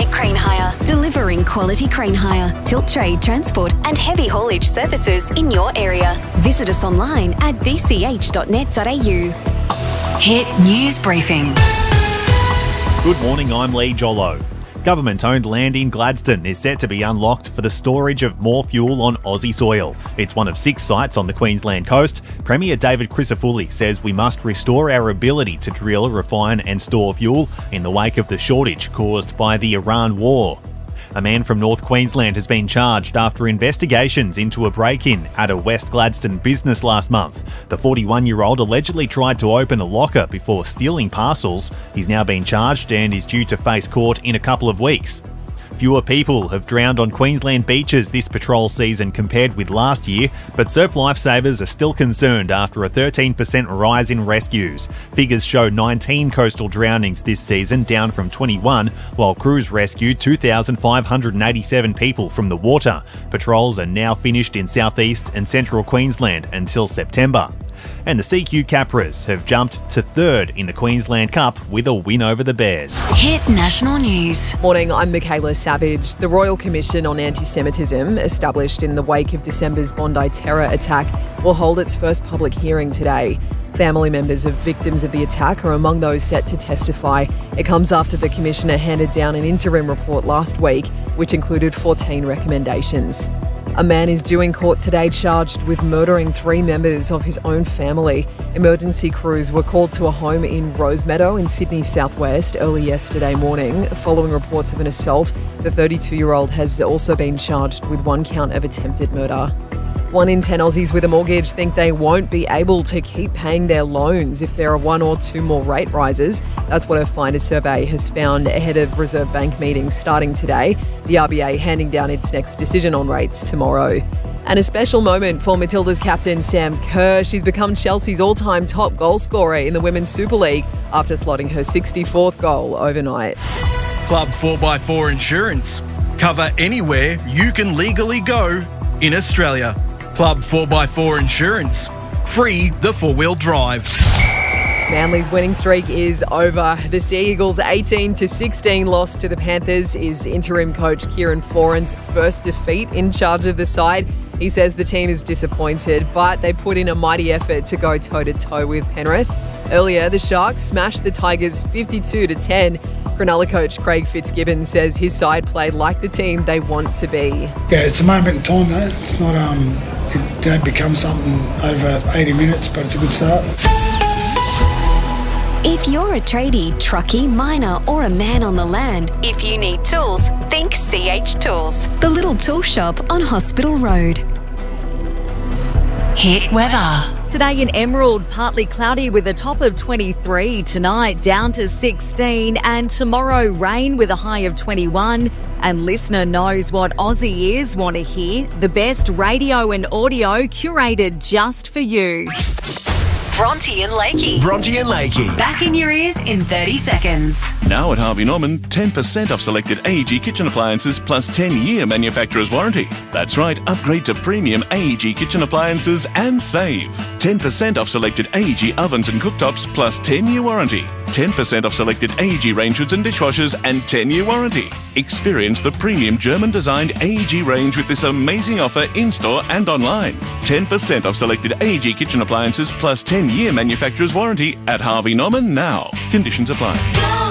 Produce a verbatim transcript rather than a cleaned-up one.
Nick Crane Hire, delivering quality crane hire, tilt trade transport and heavy haulage services in your area. Visit us online at d c h dot net dot a u. Hit News Briefing. Good morning, I'm Lee Jollo. Government-owned land in Gladstone is set to be unlocked for the storage of more fuel on Aussie soil. It's one of six sites on the Queensland coast. Premier David Crisafulli says we must restore our ability to drill, refine and store fuel in the wake of the shortage caused by the Iran war. A man from North Queensland has been charged after investigations into a break-in at a West Gladstone business last month. The forty-one-year-old allegedly tried to open a locker before stealing parcels. He's now been charged and is due to face court in a couple of weeks. Fewer people have drowned on Queensland beaches this patrol season compared with last year, but surf lifesavers are still concerned after a thirteen percent rise in rescues. Figures show nineteen coastal drownings this season, down from twenty-one, while crews rescued two thousand five hundred eighty-seven people from the water. Patrols are now finished in southeast and central Queensland until September. And the C Q Capras have jumped to third in the Queensland Cup with a win over the Bears. Hit National News. Morning, I'm Michaela Savage. The Royal Commission on Anti-Semitism, established in the wake of December's Bondi terror attack, will hold its first public hearing today. Family members of victims of the attack are among those set to testify. It comes after the Commissioner handed down an interim report last week, which included fourteen recommendations. A man is due in court today charged with murdering three members of his own family. Emergency crews were called to a home in Rosemeadow in Sydney's southwest early yesterday morning. Following reports of an assault, the thirty-two-year-old has also been charged with one count of attempted murder. One in ten Aussies with a mortgage think they won't be able to keep paying their loans if there are one or two more rate rises. That's what a Finder survey has found ahead of Reserve Bank meetings starting today. The R B A handing down its next decision on rates tomorrow. And a special moment for Matilda's captain Sam Kerr. She's become Chelsea's all-time top goal scorer in the Women's Super League after slotting her sixty-fourth goal overnight. Club four by four Insurance. Cover anywhere you can legally go in Australia. Club four by four Insurance. Free the four-wheel drive. Manly's winning streak is over. The Sea Eagles' eighteen to sixteen loss to the Panthers is interim coach Kieran Foran's first defeat in charge of the side. He says the team is disappointed, but they put in a mighty effort to go toe-to-toe with Penrith. Earlier, the Sharks smashed the Tigers fifty-two to ten. Cronulla coach Craig Fitzgibbon says his side played like the team they want to be. Yeah, it's a moment in time though. It's not, um, it don't become something over eighty minutes, but it's a good start. If you're a tradie, truckie, miner or a man on the land, if you need tools, think C H Tools, the little tool shop on Hospital Road. Hit weather. Today in Emerald, partly cloudy with a top of twenty-three. Tonight, down to sixteen. And tomorrow, rain with a high of twenty-one. And listener knows what Aussie ears want to hear. The best radio and audio curated just for you. Bronte and Lakey. Bronte and Lakey. Back in your ears in thirty seconds. Now at Harvey Norman, ten percent off selected A E G kitchen appliances plus ten-year manufacturer's warranty. That's right, upgrade to premium A E G kitchen appliances and save. ten percent off selected A E G ovens and cooktops plus ten-year warranty. ten percent off selected A E G range hoods and dishwashers and ten-year warranty. Experience the premium German-designed A E G range with this amazing offer in-store and online. ten percent off selected A E G kitchen appliances plus ten-year manufacturer's warranty at Harvey Norman now. Conditions apply.